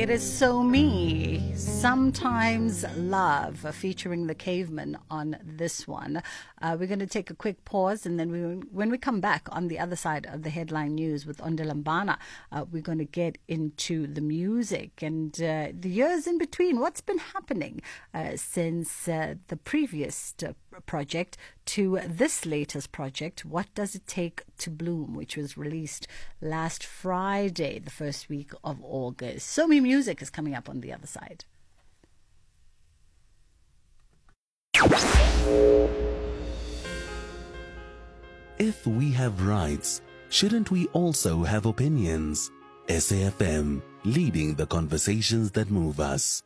It is So Me, Sometimes Love, featuring the Cavemen on this one. We're going to take a quick pause, and then when we come back on the other side of the headline news with Ondalambana, we're going to get into the music and the years in between. What's been happening since the previous project to this latest project, What Does It Take to Bloom, which was released last Friday, the first week of August. So Me Music is coming up on the other side. If we have rights, shouldn't we also have opinions? SAFM, leading the conversations that move us.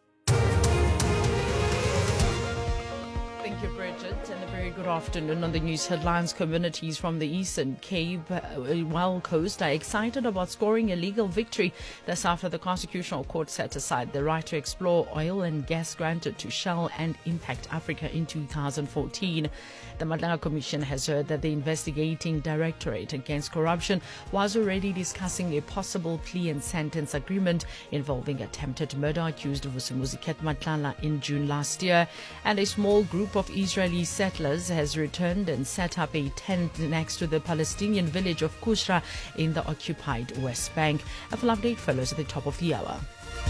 Thank you, Bridget, and a very good afternoon. On the news headlines, communities from the Eastern Cape Wild Coast are excited about scoring a legal victory. That's after the Constitutional Court set aside the right to explore oil and gas granted to Shell and Impact Africa in 2014. The Madlaga Commission has heard that the investigating Directorate Against Corruption was already discussing a possible plea and sentence agreement involving attempted murder accused Vusumuzi Matlala in June last year. And a small group of Israeli settlers has returned and set up a tent next to the Palestinian village of Kusra in the occupied West Bank. A full update follows at the top of the hour.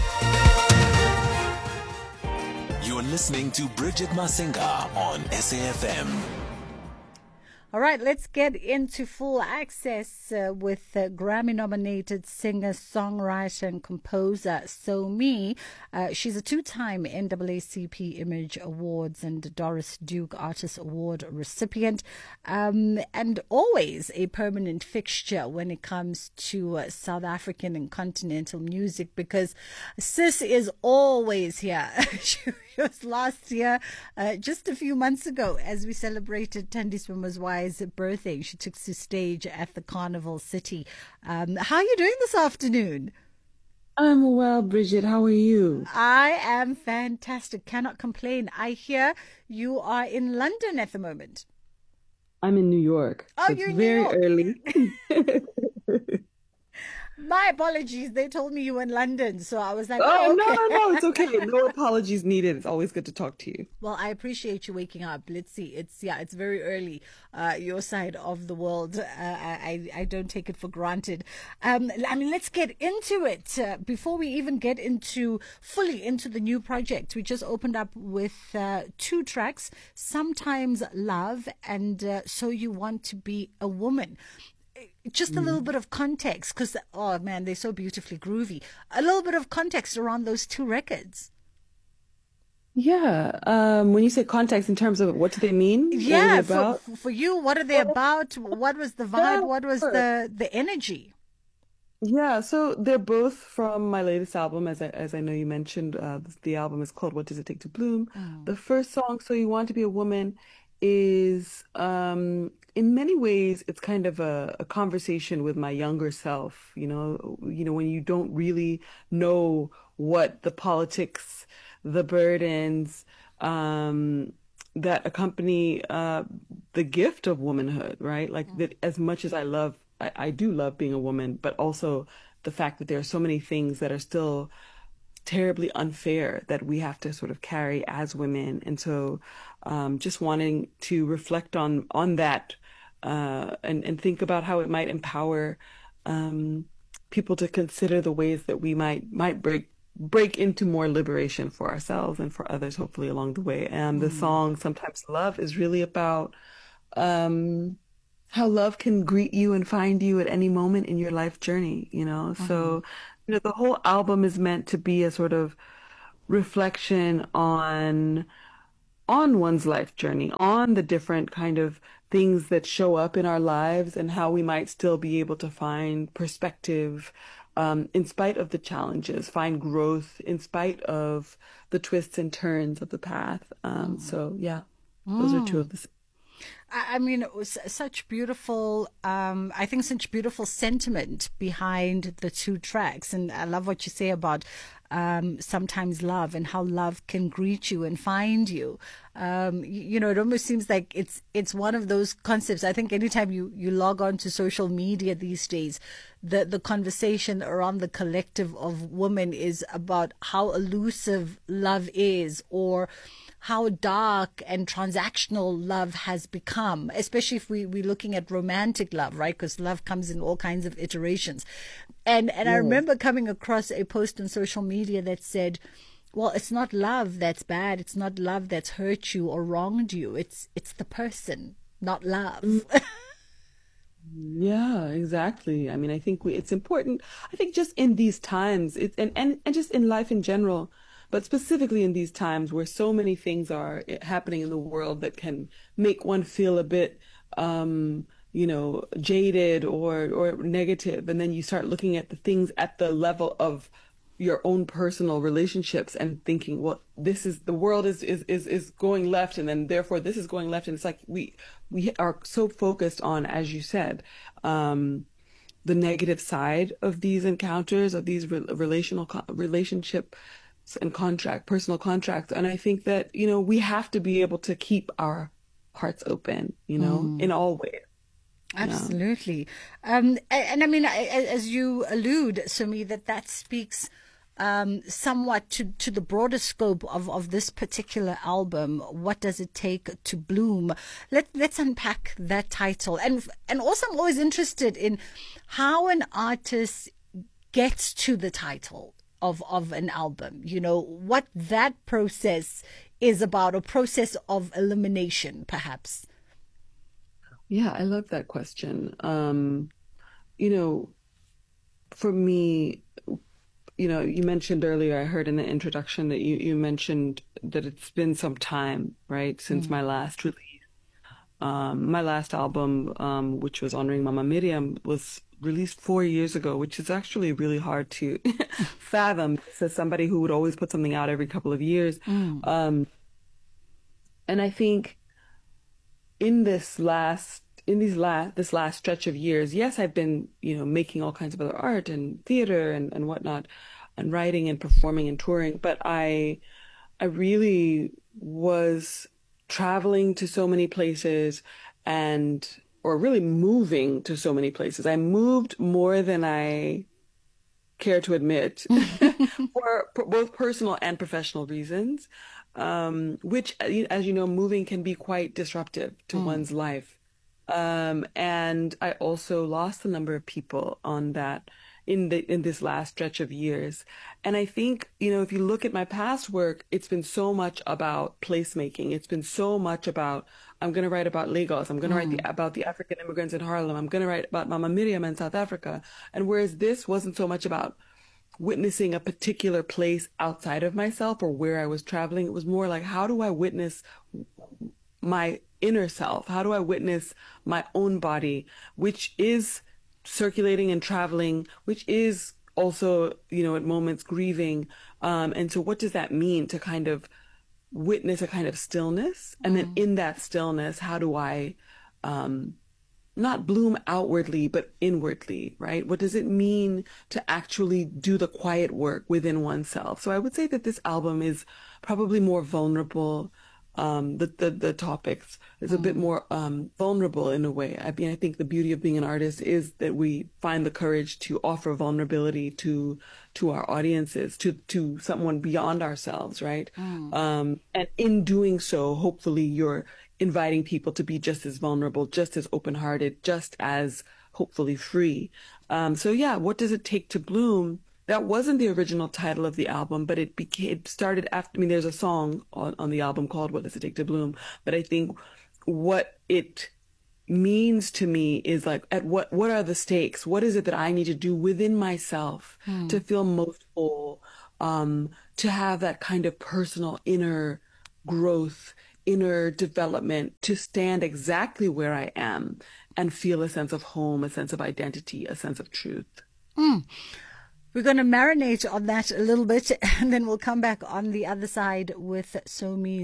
You're listening to Bridget Masinga on SAFM. All right, let's get into full access with Grammy-nominated singer, songwriter, and composer So Me. She's a two-time NAACP Image Awards and Doris Duke Artist Award recipient, and always a permanent fixture when it comes to South African and continental music, because Sis is always here. She was last year, just a few months ago, as we celebrated Tandis Wimazwai's birthday. She took to stage at the Carnival City. How are you doing this afternoon? I'm well, Bridget. How are you? I am fantastic. Cannot complain. I hear you are in London at the moment. I'm in New York. Oh, so you're it's in very New York. early. My apologies. They told me you were in London, so I was like, Oh, okay. no, it's okay. No apologies needed. It's always good to talk to you. Well, I appreciate you waking up. Let's see. It's very early, your side of the world. I don't take it for granted. Let's get into it. Before we even get fully into the new project, we just opened up with two tracks, Sometimes Love and So You Want to Be a Woman. Just a little bit of context, because, oh man, they're so beautifully groovy. A little bit of context around those two records. Yeah. When you say context in terms of what do they mean? Yeah, about? For you, what are they about? What was the vibe? What was the energy? Yeah, so they're both from my latest album, as I know you mentioned. The album is called What Does It Take to Bloom? Oh. The first song, So You Want to Be a Woman, is in many ways it's kind of a conversation with my younger self. You know, when you don't really know what the politics, the burdens that accompany the gift of womanhood, right? Like that, as much as I do love being a woman, but also the fact that there are so many things that are still terribly unfair that we have to sort of carry as women. And so just wanting to reflect on that and think about how it might empower people to consider the ways that we might break into more liberation for ourselves and for others, hopefully along the way. And the song Sometimes Love is really about how love can greet you and find you at any moment in your life journey, So, the whole album is meant to be a sort of reflection on one's life journey, on the different kind of things that show up in our lives and how we might still be able to find perspective in spite of the challenges, find growth in spite of the twists and turns of the path. So, yeah, those are two of the I mean, it was such beautiful, I think such beautiful sentiment behind the two tracks. And I love what you say about sometimes love and how love can greet you and find you. You know, it almost seems like it's one of those concepts. I think anytime you log on to social media these days, the conversation around the collective of women is about how elusive love is, or how dark and transactional love has become, especially if we're looking at romantic love, right? Because love comes in all kinds of iterations. And I remember coming across a post on social media that said, well, it's not love that's bad. It's not love that's hurt you or wronged you. It's the person, not love. Yeah, exactly. I mean, I think it's important. I think just in these times, and just in life in general, but specifically in these times where so many things are happening in the world that can make one feel a bit, jaded or negative, and then you start looking at the things at the level of your own personal relationships and thinking, well, the world is going left, and then therefore this is going left, and it's like we are so focused on, as you said, the negative side of these encounters, of these relationship and personal contracts, and I think that we have to be able to keep our hearts open, in all ways. Absolutely. And I mean, as you allude, Sumi, that speaks somewhat to the broader scope of this particular album. What does it take to bloom? Let's unpack that title. And also, I'm always interested in how an artist gets to the title of an album, what that process is about, a process of elimination, perhaps. Yeah, I love that question. For me, you mentioned earlier, I heard in the introduction that you mentioned that it's been some time, right, since my last release. My last album, which was Honoring Mama Miriam, was released 4 years ago, which is actually really hard to fathom as somebody who would always put something out every couple of years. And I think this last stretch of years, yes, I've been, making all kinds of other art and theater and whatnot, and writing and performing and touring, but I really was traveling to so many places or really moving to so many places. I moved more than I care to admit for both personal and professional reasons, which, as you know, moving can be quite disruptive to one's life. And I also lost a number of people on that in this last stretch of years. And I think, if you look at my past work, it's been so much about placemaking. It's been so much about, I'm going to write about Lagos. I'm going to write about the African immigrants in Harlem. I'm going to write about Mama Miriam in South Africa. And whereas this wasn't so much about witnessing a particular place outside of myself or where I was traveling, it was more like, how do I witness my inner self? How do I witness my own body, which is circulating and traveling, which is also, at moments grieving. And so what does that mean to kind of witness a kind of stillness? And then in that stillness, how do I not bloom outwardly, but inwardly, right? What does it mean to actually do the quiet work within oneself? So I would say that this album is probably more vulnerable. The topics is a bit more vulnerable in a way. I mean, I think the beauty of being an artist is that we find the courage to offer vulnerability to our audiences, to someone beyond ourselves, right? And in doing so, hopefully you're inviting people to be just as vulnerable, just as open-hearted, just as hopefully free. So yeah, what does it take to bloom? That wasn't the original title of the album, but it started after. I mean, there's a song on the album called "What Does It Take to Bloom?" But I think what it means to me is like, what are the stakes? What is it that I need to do within myself to feel most whole, to have that kind of personal inner growth, inner development, to stand exactly where I am and feel a sense of home, a sense of identity, a sense of truth. We're going to marinate on that a little bit, and then we'll come back on the other side with Somi.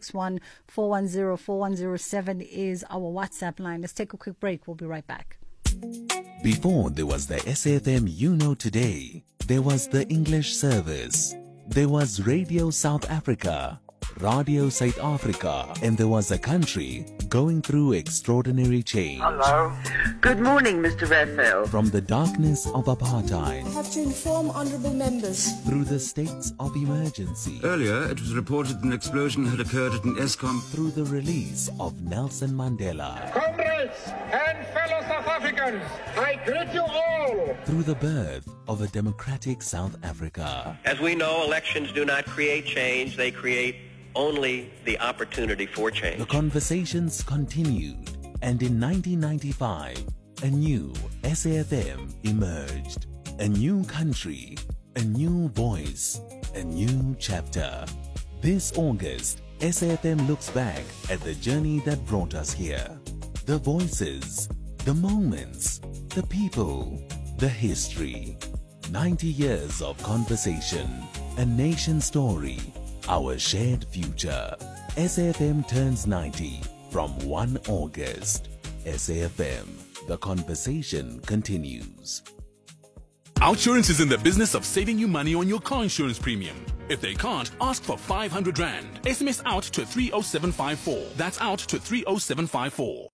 061-410-4107 is our WhatsApp line. Let's take a quick break. We'll be right back. Before there was the SAFM You Know Today, there was the English service, there was Radio South Africa, Radio South Africa, and there was a country going through extraordinary change. Hello. Good morning, Mr. Raphael. From the darkness of apartheid, I have to inform honourable members. through the states of emergency, Earlier, it was reported an explosion had occurred at an ESCOM. through the release of Nelson Mandela, Comrades and fellow South Africans, I greet you all. through the birth of a democratic South Africa. As we know, elections do not create change, they create only the opportunity for change. The conversations continued, and in 1995, a new SAFM emerged. A new country, a new voice, a new chapter. This August, SAFM looks back at the journey that brought us here. The voices, the moments, the people, the history. 90 years of conversation, a nation story, our shared future. SAFM turns 90 from 1 August. SAFM, the conversation continues. Outsurance is in the business of saving you money on your car insurance premium. If they can't, ask for 500 Rand. SMS out to 30754. That's out to 30754.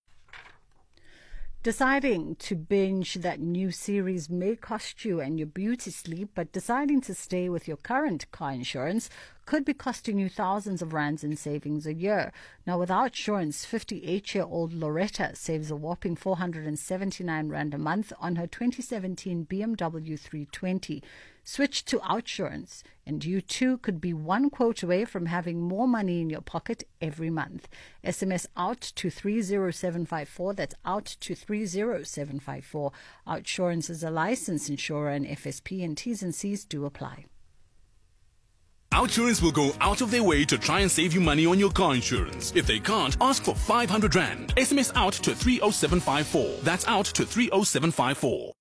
Deciding to binge that new series may cost you and your beauty sleep, but deciding to stay with your current car insurance could be costing you thousands of rands in savings a year. Now, with Outsurance, 58-year-old Loretta saves a whopping 479 Rand a month on her 2017 BMW 320. Switch to Outsurance, and you too could be one quote away from having more money in your pocket every month. SMS out to 30754. That's out to 30754. Outsurance is a licensed insurer, and FSP and T's and C's do apply. Outsurance will go out of their way to try and save you money on your car insurance. If they can't, ask for 500 Rand. SMS out to 30754. That's out to 30754.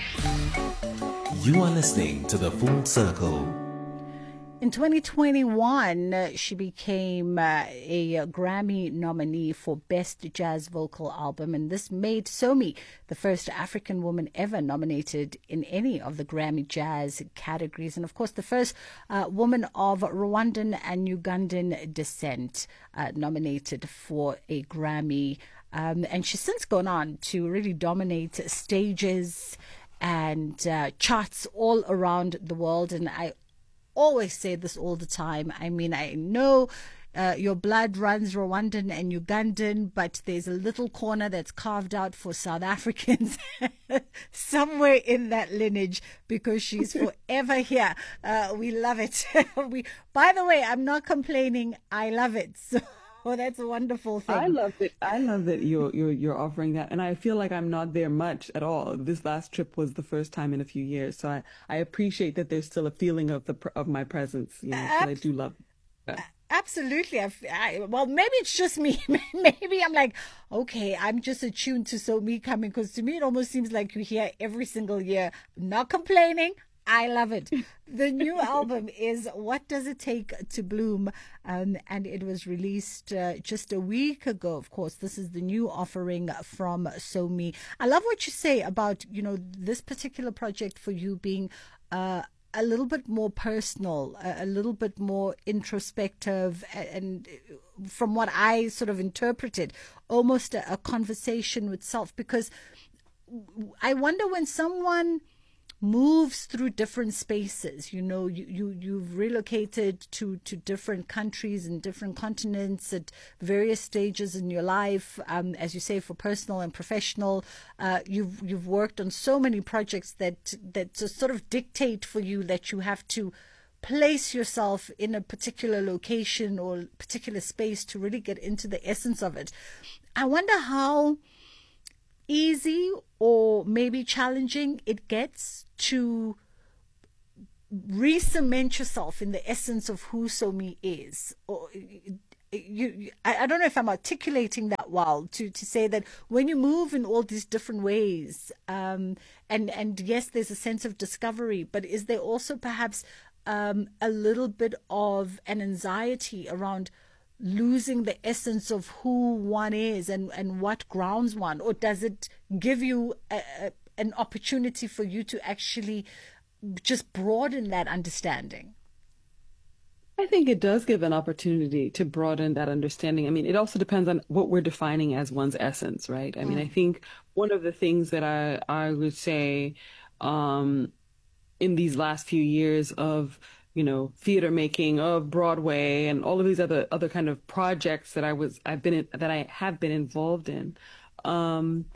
You are listening to The Full Circle. In 2021, she became a Grammy nominee for Best Jazz Vocal Album, and this made Somi the first African woman ever nominated in any of the Grammy Jazz categories, and of course the first woman of Rwandan and Ugandan descent nominated for a Grammy. And she's since gone on to really dominate stages and charts all around the world. And I always say this all the time. I mean, I know your blood runs Rwandan and Ugandan, but there's a little corner that's carved out for South Africans somewhere in that lineage, because she's forever here. We love it. By the way, I'm not complaining. I love it. So that's a wonderful thing. I love it. I love that you're offering that, and I feel like I'm not there much at all. This last trip was the first time in a few years, so I appreciate that there's still a feeling of my presence. You know, I do love that. Absolutely. Well, maybe it's just me. Maybe I'm like, okay, I'm just attuned to Somi coming, because to me it almost seems like you hear every single year. I'm not complaining. I love it. The new album is What Does It Take to Bloom? And it was released just a week ago. Of course, this is the new offering from Somi. I love what you say about, this particular project for you being a little bit more personal, a little bit more introspective, and from what I sort of interpreted, almost a conversation with self. Because I wonder, when someone moves through different spaces, you've relocated to different countries and different continents at various stages in your life, as you say, for personal and professional. You've worked on so many projects that sort of dictate for you that you have to place yourself in a particular location or particular space to really get into the essence of it. I wonder how easy or maybe challenging it gets to re-cement yourself in the essence of who Somi is. Or I don't know if I'm articulating that well to say that when you move in all these different ways, and yes, there's a sense of discovery, but is there also perhaps a little bit of an anxiety around losing the essence of who one is and what grounds one, or does it give you an opportunity for you to actually just broaden that understanding? I think it does give an opportunity to broaden that understanding. I mean, it also depends on what we're defining as one's essence, right? I mean, I think one of the things that I would say in these last few years of, you know, theater making, of Broadway and all of these other kind of projects that I have been involved in, when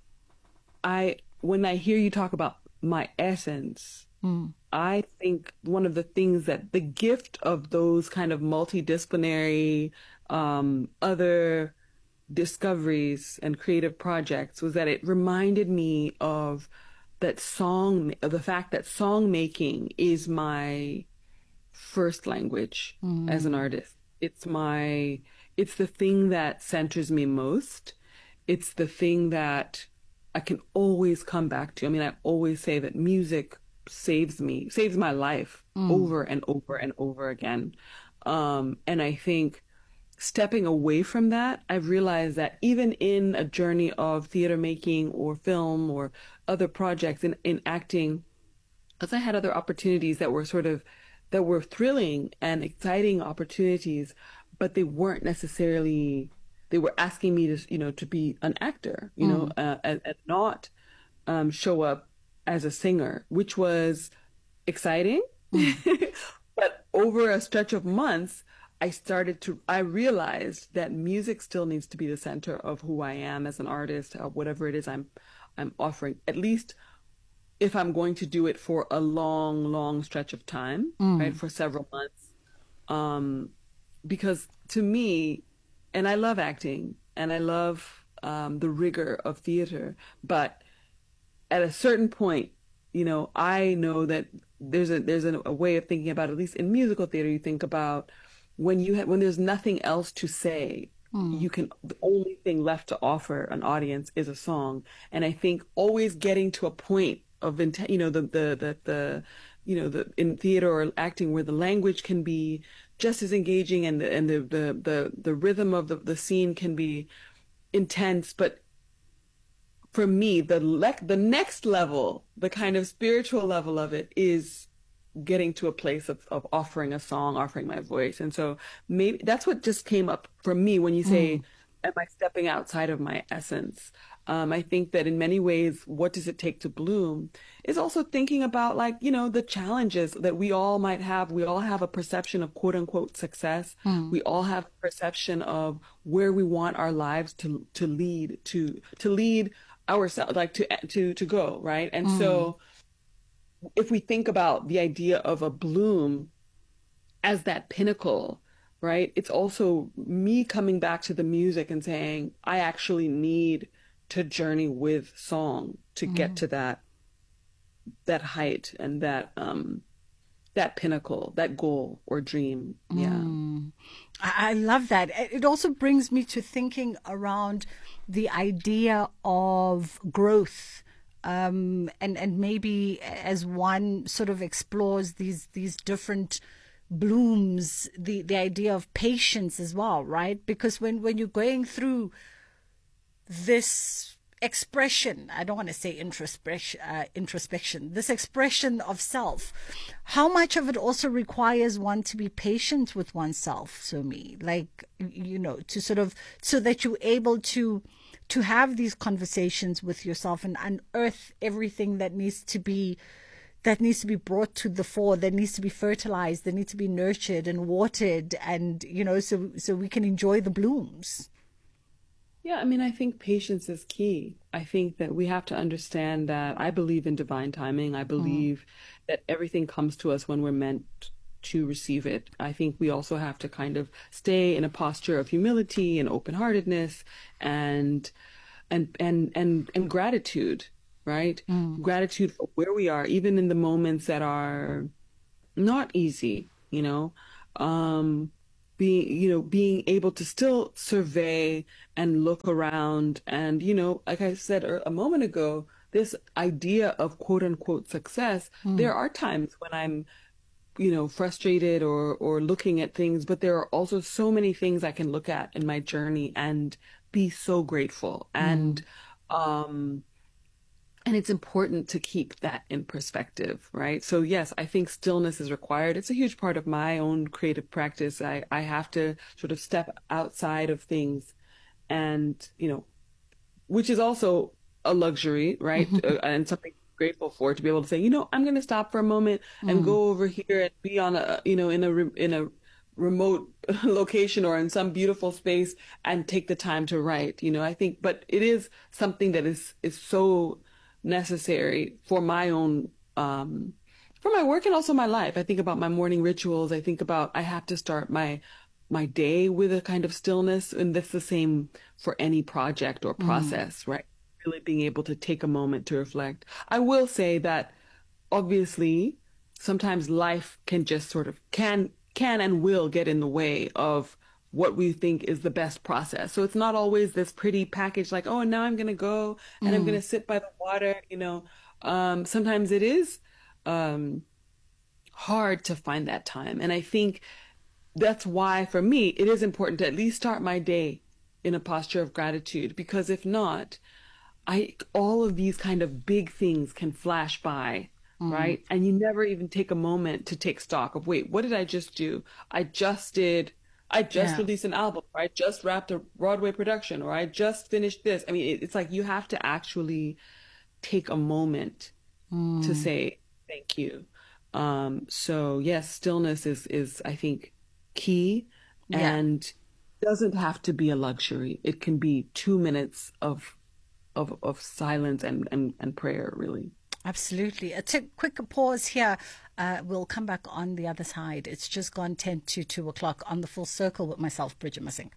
I hear you talk about my essence, I think one of the things that the gift of those kind of multidisciplinary other discoveries and creative projects was that it reminded me of the fact that song making is my first language as an artist. It's the thing that centers me most. It's the thing that I can always come back to. I mean, I always say that music saves my life over and over and over again. And I think stepping away from that, I've realized that even in a journey of theater making or film or other projects in acting, as I had other opportunities that were thrilling and exciting opportunities, but they weren't necessarily, they were asking me to, you know, to be an actor, you know, and not show up as a singer, which was exciting. But over a stretch of months, I realized that music still needs to be the center of who I am as an artist, whatever it is I'm offering, at least if I'm going to do it for a long stretch of time, right, for several months. Because to me, and I love acting and I love the rigor of theater, but at a certain point, you know, I know that there's a way of thinking about, at least in musical theater, you think about when there's nothing else to say, the only thing left to offer an audience is a song. And I think always getting to a point of, you know, in theater or acting where the language can be just as engaging and the rhythm of the scene can be intense, but for me, the next level, the kind of spiritual level of it, is getting to a place of offering a song, offering my voice. And so maybe that's what just came up for me when you say, am I stepping outside of my essence? I think that in many ways, what does it take to bloom is also thinking about, like, you know, the challenges that we all might have. We all have a perception of quote unquote success. We all have a perception of where we want our lives to lead ourselves, like to go, right? And so if we think about the idea of a bloom as that pinnacle, right, it's also me coming back to the music and saying, I actually need to journey with song to get to that height and that pinnacle, that goal or dream. Yeah. I love that. It also brings me to thinking around the idea of growth, and maybe as one sort of explores these different blooms, the idea of patience as well, right? Because when you're going through this expression, I don't want to say introspection, this expression of self, how much of it also requires one to be patient with oneself? So like, you know, to sort of, so that you're able to have these conversations with yourself and unearth everything that needs to be brought to the fore, that needs to be fertilized, that needs to be nurtured and watered, and, you know, so we can enjoy the blooms. Yeah, I mean, I think patience is key. I think that we have to understand that I believe in divine timing. I believe that everything comes to us when we're meant to receive it. I think we also have to kind of stay in a posture of humility and open-heartedness and gratitude, right? Gratitude for where we are, even in the moments that are not easy, you know, being able to still survey and look around. And, like I said a moment ago, this idea of quote unquote success, there are times when I'm, frustrated or looking at things, but there are also so many things I can look at in my journey and be so grateful. And it's important to keep that in perspective, right? So yes, I think stillness is required. It's a huge part of my own creative practice. I have to sort of step outside of things and, which is also a luxury, right? And something grateful for, to be able to say, I'm going to stop for a moment and go over here and be on a, in a remote location or in some beautiful space and take the time to write. I think, but it is something that is so necessary for my own, for my work and also my life. I think about my morning rituals. I think about, I have to start my day with a kind of stillness, and that's the same for any project or process, right? Really being able to take a moment to reflect. I will say that obviously sometimes life can just sort of can and will get in the way of what we think is the best process. So it's not always this pretty package like, oh, now I'm going to go and I'm going to sit by the water. Sometimes it is hard to find that time. And I think that's why for me, it is important to at least start my day in a posture of gratitude, because if not, all of these kind of big things can flash by, right? And you never even take a moment to take stock of, wait, what did I just do? I just released an album, or I just wrapped a Broadway production, or I just finished this. I mean, it's like you have to actually take a moment to say thank you. So yes, stillness is I think key, and doesn't have to be a luxury. It can be 2 minutes of silence and prayer, really. Absolutely. A quick pause here. We'll come back on the other side. It's just gone 10 to 2 o'clock on The Full Circle with myself, Bridget Masing.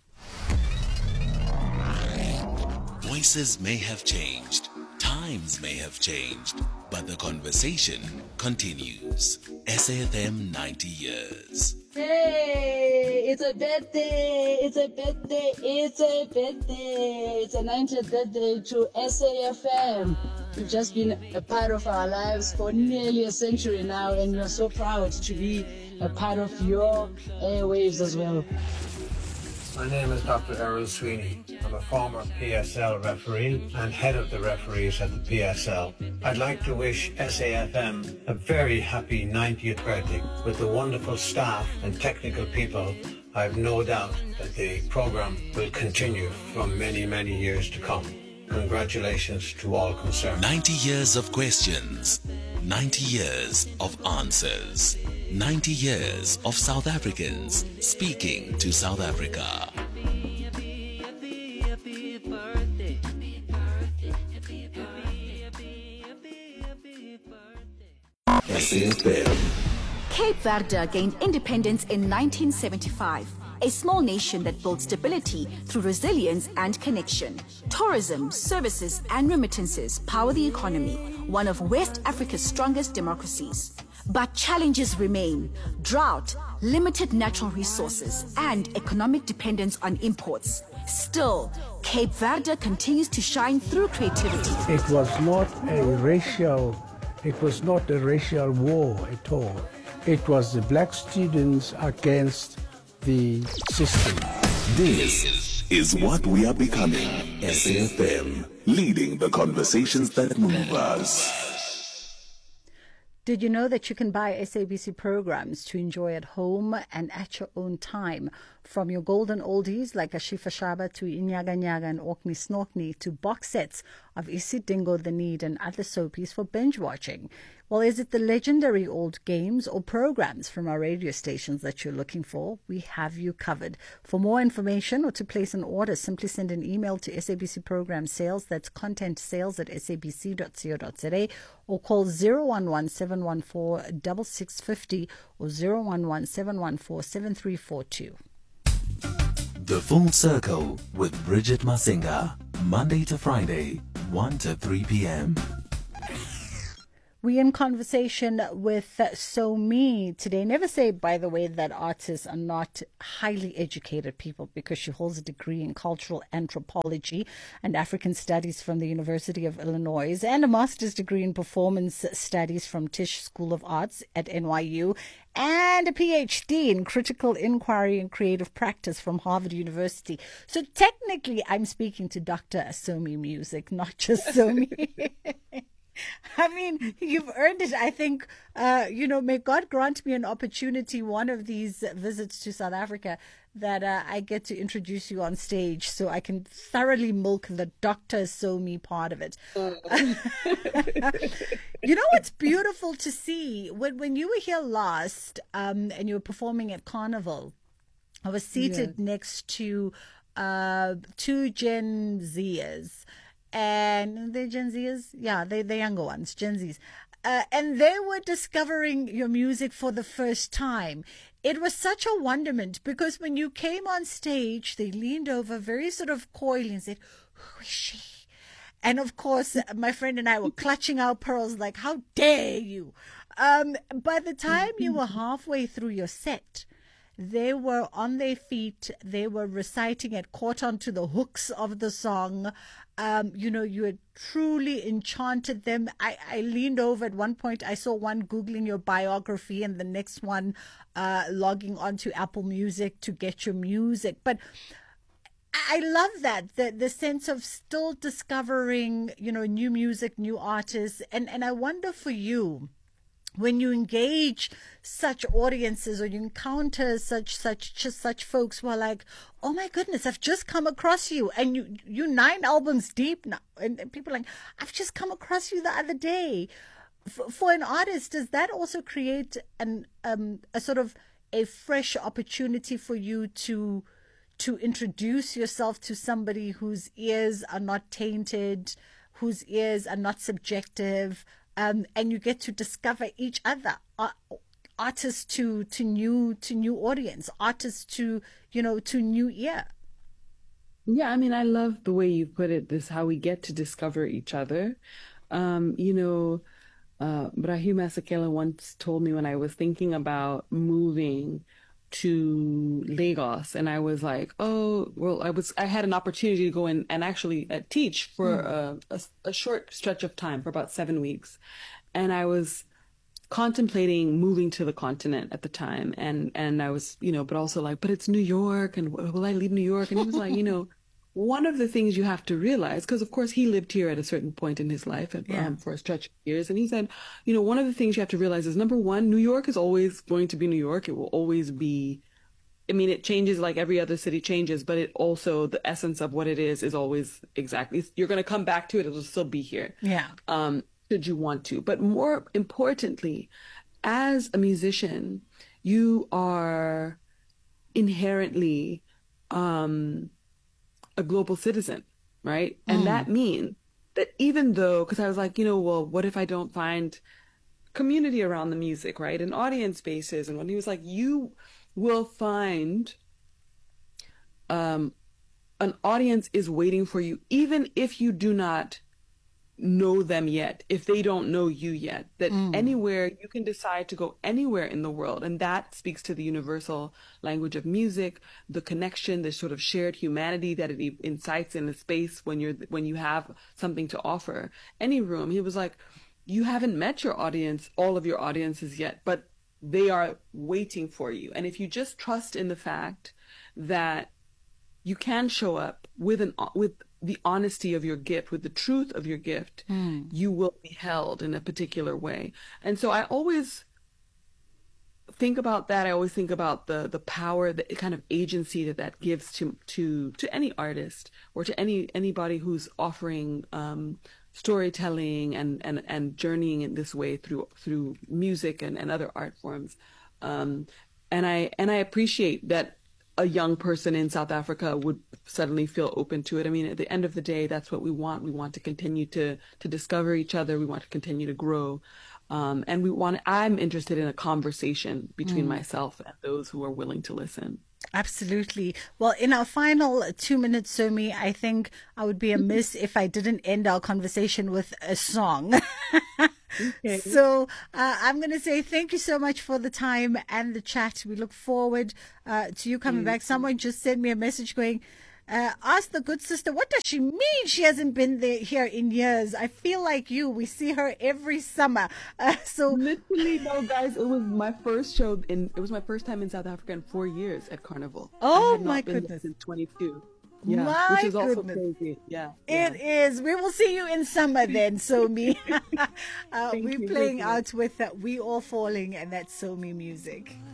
Voices may have changed, times may have changed, but the conversation continues. SAFM 90 years. Hey, it's a birthday, it's a birthday, it's a birthday. It's a 90th birthday to SAFM. You've just been a part of our lives for nearly a century now, and we're so proud to be a part of your airwaves as well. My name is Dr. Errol Sweeney. I'm a former PSL referee and head of the referees at the PSL. I'd like to wish SAFM a very happy 90th birthday with the wonderful staff and technical people. I have no doubt that the program will continue for many, many years to come. Congratulations to all concerned. 90 years of questions, 90 years of answers, 90 years of South Africans speaking to South Africa. Cape Verde gained independence in 1975. A small nation that built stability through resilience and connection. Tourism, services, and remittances power the economy, one of West Africa's strongest democracies. But challenges remain: drought, limited natural resources, and economic dependence on imports. Still, Cape Verde continues to shine through creativity. It was not a racial war at all. It was the black students against the system. This is what we are becoming. SAFM, leading the conversations that move us. Did you know that you can buy SABC programs to enjoy at home and at your own time? From your golden oldies like Ashifa Shaba to Inyaga Nyaga and Orkney Snorkney to box sets of Isidingo The Need and other soapies for binge watching. Well, is it the legendary old games or programs from our radio stations that you're looking for? We have you covered. For more information or to place an order, simply send an email to SABC Program Sales, that's content sales @sabc.co.za, or call 011-714-6650 or 011-714-7342. The Full Circle with Bridget Masinga, Monday to Friday, 1 to 3 p.m. We're in conversation with Somi today. Never say, by the way, that artists are not highly educated people, because she holds a degree in cultural anthropology and African studies from the University of Illinois and a master's degree in performance studies from Tisch School of Arts at NYU and a PhD in critical inquiry and creative practice from Harvard University. So technically, I'm speaking to Dr. Somi Music, not just Somi. I mean, you've earned it. I think, may God grant me an opportunity, one of these visits to South Africa, that I get to introduce you on stage so I can thoroughly milk the Dr. Somi part of it. You know what's beautiful to see? When you were here last and you were performing at Carnival, I was seated next to two Gen Zers. And they're Gen Zers? Yeah, they're the younger ones, Gen Zs. And they were discovering your music for the first time. It was such a wonderment, because when you came on stage, they leaned over very sort of coyly and said, "Who is she?" And of course, my friend and I were clutching our pearls like, "How dare you?" By the time you were halfway through your set, they were on their feet. They were reciting it, caught onto the hooks of the song. You had truly enchanted them. I leaned over at one point. I saw one Googling your biography and the next one logging onto Apple Music to get your music. But I love that, the sense of still discovering, new music, new artists. And I wonder for you, when you engage such audiences or you encounter such folks who are like, "Oh my goodness, I've just come across you," and you 9 albums deep now, and people are like, "I've just come across you the other day." For an artist, does that also create a sort of a fresh opportunity for you to introduce yourself to somebody whose ears are not tainted, whose ears are not subjective? And you get to discover each other, artists to new audience, artists to new ear. Yeah, I mean, I love the way you put it. This how we get to discover each other. Brahim Masekela once told me when I was thinking about moving to Lagos, and I was like, oh, well, I had an opportunity to go in and actually teach for a short stretch of time, for about 7 weeks. And I was contemplating moving to the continent at the time. And I was, but also like, but it's New York, and will I leave New York? And he was like, one of the things you have to realize, because of course he lived here at a certain point in his life for a stretch of years. And he said, one of the things you have to realize is, number one, New York is always going to be New York. It will always be, it changes like every other city changes, but it also, the essence of what it is always exactly, you're going to come back to it. It'll still be here. Yeah. Should you want to. But more importantly, as a musician, you are inherently, a global citizen, right? And that means that even though, because I was like, well, what if I don't find community around the music, right? And audience spaces. And when he was like, you will find an audience is waiting for you, even if you do not know them yet, if they don't know you yet, that anywhere you can decide to go anywhere in the world. And that speaks to the universal language of music, the connection, the sort of shared humanity that it incites in a space when you have something to offer. Any room. He was like, you haven't met your audience, all of your audiences yet, but they are waiting for you. And if you just trust in the fact that you can show up with the honesty of your gift, with the truth of your gift, you will be held in a particular way. And so I always think about that. I always think about the power, the kind of agency that gives to any artist or to anybody who's offering storytelling and journeying in this way through music and other art forms. And I appreciate that a young person in South Africa would suddenly feel open to it. I mean, at the end of the day, that's what we want. We want to continue to discover each other. We want to continue to grow. And I'm interested in a conversation between myself and those who are willing to listen. Absolutely. Well, in our final 2 minutes, Somi, I think I would be amiss if I didn't end our conversation with a song. Okay. So I'm going to say thank you so much for the time and the chat. We look forward to you coming back. Someone just sent me a message going, ask the good sister, what does she mean she hasn't been here in years? I feel like you. We see her every summer. So literally, no, guys, it was my first show. It was my first time in South Africa in 4 years at Carnival. Oh, I had my not been there goodness. since 22. Yeah, My which is also goodness. crazy. Yeah. It is. We will see you in summer then, Somi. We're playing out with We All Falling, and that's Somi music.